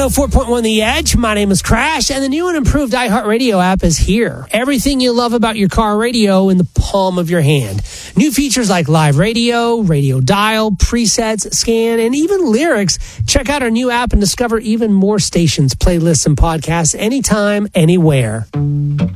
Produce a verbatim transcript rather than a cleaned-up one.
oh four point one The Edge. My name is Crash, and the new and improved iHeartRadio app is here. Everything you love about your car radio in the palm of your hand. New features like live radio, radio dial, presets, scan, and even lyrics. Check out our new app and discover even more stations, playlists, and podcasts anytime, anywhere.